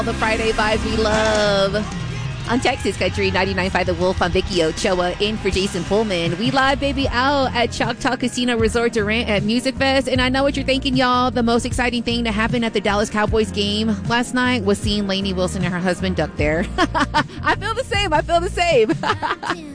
The Friday vibes we love. On Texas Country 99.5 The Wolf, I'm Vicky Ochoa in for Jason Pullman. We live, baby, out at Choctaw Casino Resort Durant at Music Fest. And I know what you're thinking, y'all. The most exciting thing to happen at the Dallas Cowboys game last night was seeing Lainey Wilson and her husband duck there. I feel the same.